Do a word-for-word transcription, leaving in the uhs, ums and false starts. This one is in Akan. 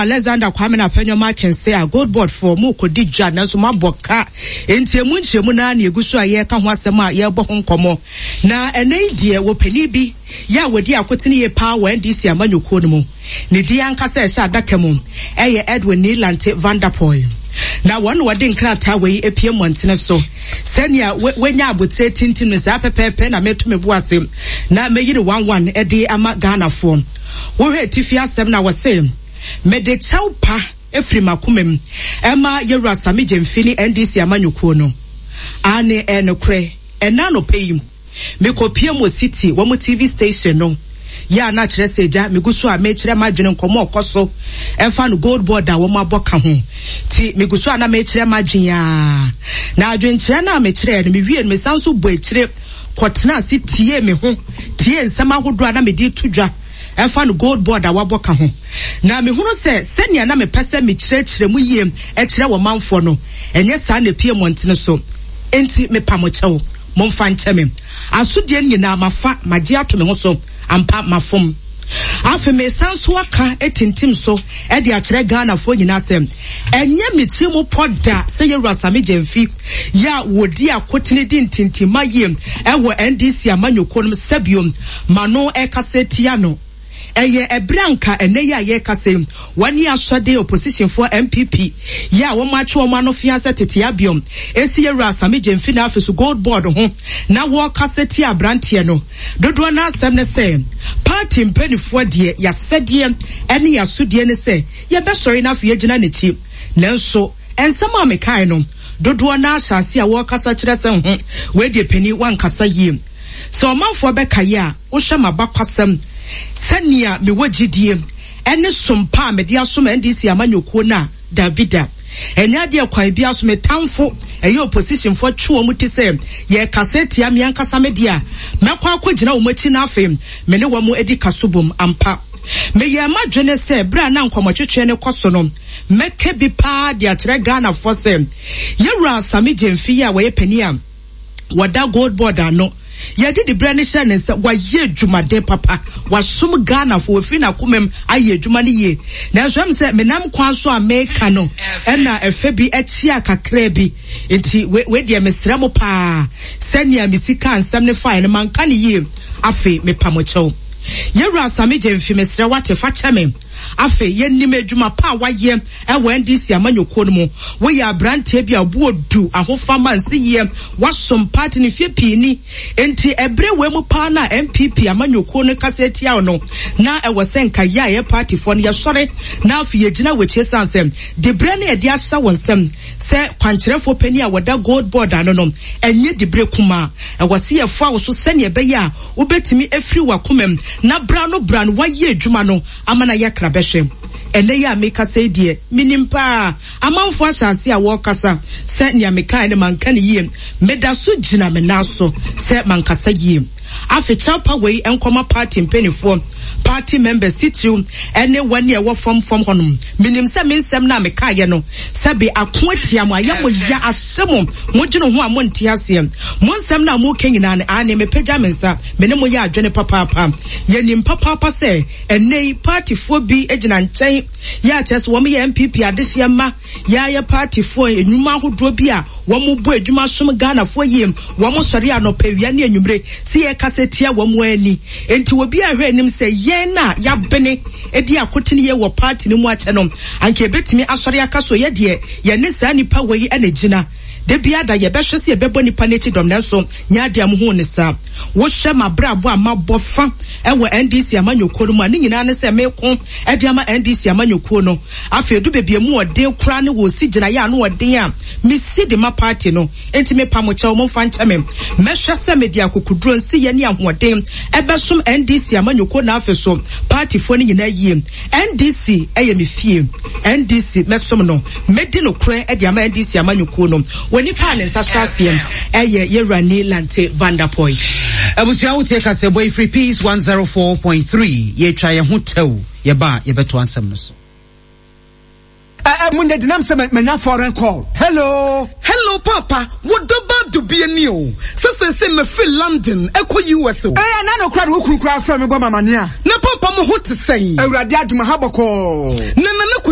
Alexander Kwame na penyo ma can say a gold board for mu kodi dwa na so maboka enti emu nchemu na na eguso aye ka ho asem a ye bo ho nkomo na enai die wo pani bi ya wodi akotene ye pa wa N D C amanyoko no mu ne di ankasa e sha adaka mu eye Edwin Nilante Vanderpool na one wadi nkrata we epie montene so senia wenya abotre tintin no za pepepe na metume bu asem na meyire one one e de ama Ghana fo wo hwe tifi asem na wose mede chawpa efri makumem ema yewra sami jemfini N D C amanyoko no ane enokre ena no payim me kopie mo city wo mo T V station no ya na kire seja migusu a me kire madwene nkomo okoso efa no gold board a wo mo aboka ho ti migusu a na me kire madwen ya na adwen kire na me kire no me wie me sanso bo kire kotena si tie me ho tie nsama hodo na me di tudwa efa no gold board a wo aboka ho na me hunu se senia na me pese me kire kire mu yiem e kire wo manfo no enye sa na pie montene so enti me pamochewo momfa ncheme asudie nyina mafa magye ato me ho so ampa mafom afi me sanso aka etintim so e de akere Ghana fo nyina asem enye mitimu poda se ye rasame jemfi ya wodi akotene di ntintima yem e wo N D C amanyoko no sabiom mano e kasetia no eye ebranka eneya ye kase wani asode opposition for M P P ya wo macho wo mano fianse tete abiom esi ye rasame jemfi na afisu gold board ho na wo kaseti abrantie no dodo na asem ne se party mpenifo de ya sedie ene ya sudie ne se ye be sori na afie gina nechi nanso ensema amekai no dodo na asase a wo kasa kire se ho we de pani wan kasa yiem so omanfo be kaye a wo hwe mabakwasem sania me wagidie ene sompa me dia so N D C amanyoko na Davida enya de kwan bia so me tamfo eye opposition for chuo muti se ye kaseti am yankasa me dia mekwa akogina wo machi na afem me ne wo mu edi kasobom ampa me ye madwene se bra na nkomotwetwe ne koso no meke bi pa dia tere Ghana for se ye rasame jemfi ya we pania wada gold board ano ya di di brand share ne se wa ye dwumade papa wa som Ghana fo ofi na komem aye dwuma ne ye na so am se menam kwan so America no ena efe bi echi akakra bi enti we de mesra mo pa senia misika ansam ne fine man kan ye afi me pamochew ye rasame jemfi mesra wate fa chame afe ye nim adwuma pa waye e wo N D C amanyoko no mu wo ya brante bia obu odu ahofa manse ye wasom party ne fie pini enti ebre we mu pa na M P P amanyoko no kaseti a no na e wo senka ya ye party fo no ye sore na afi ye gina we chesa nsem de bre na ye de ahya wonsem se kwankyerefo pani a wada gold board ano no enye de bre kuma e wo se ye fo awo so sene be ya wo betimi efri wakomem na bra no bra no waye adwuma no amana yakra beshem ene ya meka say die minimpa amanfo ahyase a wo kasa se nya meka ne manka ne yiem meda so gina me naso se mankasa yiem afi chapa we enkoma party mpenifo party members situ ene one year wo from from honum minim se mensem na meka ye no se be akoatia mo ayemo ya asemo mo gino ho a mo ntiase mo nsem na mo kenyina ne ane me pagya mensa me ne mo ya adwene papa papa ye nim papa papa se ene party fo bi egina nchen ya chese wo me ye M P P adehye ma ya ye party fo enuma hodo bi a wo mo bo adwuma som Ghana fo yem wo mo sori anopawia ne anwumre se ye kasetia wo mo ani enti wo bi a hwe nim se na ya bene edi akotene ye wo party ni mu ache no anke betimi asori akaso ye de ye ne sa nipa wei anagina de bia da ye behwe se ye bebo nipa nechi dom na so nya de am hu ne sa wo hwe mabrabo amabofa ewo N D C amanyoko no mu ani nyina ne se meko e de ama N D C amanyoko no afi edu bebie mu ode kura ne wo si gina ya no ode a mi si de ma party no enti me pamocha wo mfa nchame mehwe se media kokuduro nsi ye ne ahoden ebesom N D C amanyoko na afi so party fo ne nyina yie N D C eye me fie N D C mesom no medi no kura e de ama N D C amanyoko no woni pa ne sasasiem eye Yewra Nilante Vanderpool abusia wo take us a boy free peace one oh four point three ye try ho tew ye ba ye beto ansem no so eh munde dinam se menya foreign call hello hello papa what about to be a new so say me feel London eko U S O eh na no kwara wo kuru kura fa me go mama ne a na papa mo ho te say awurade aduma haboko na na